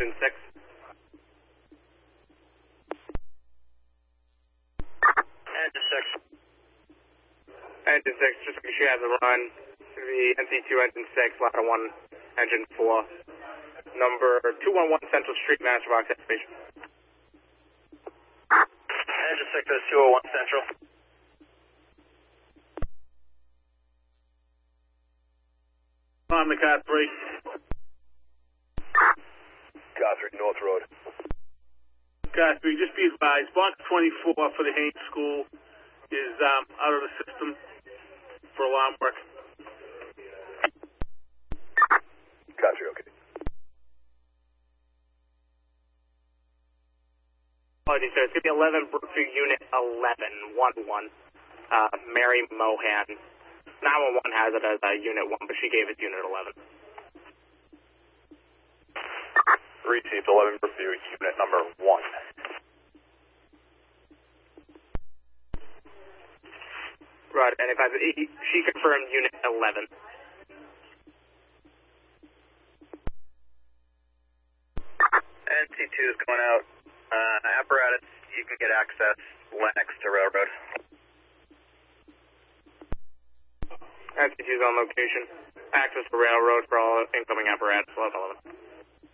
Engine 6. Engine 6. Engine 6, just make sure you have the run. The NC2 Engine 6, ladder 1, Engine 4. Number 211 Central Street, Master Box Station. Engine 6 is 201 Central. On the car 3. Car 3, North Road. Car 3, just be advised, box 24 for the Haynes School is out of the system for alarm work. Car 3, okay. Apologies, sir. It's going to be 11, Brookview Unit 11, 1-1. Mary Mohan. 911 has it as Unit 1, but she gave it Unit 11. Received 11 Brookview, Unit number 1. Right, and she confirmed Unit 11. NC2 is going out. Apparatus, you can get access Lennox to Railroad. NC2 is on location. Access to Railroad for all incoming apparatus, 1111.